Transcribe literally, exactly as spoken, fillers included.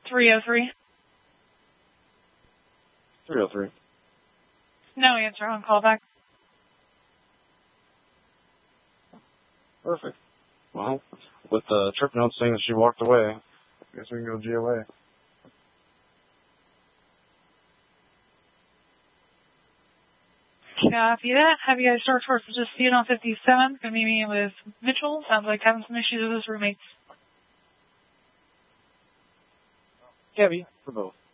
three oh three. three oh three. No answer on callback. Perfect. Well, with the trip note saying that she walked away, I guess we can go G O A. Copy that. Have you guys search for just see it on fifty-seven. Gonna be meeting with Mitchell. Sounds like having some issues with his roommates. Kevy for both.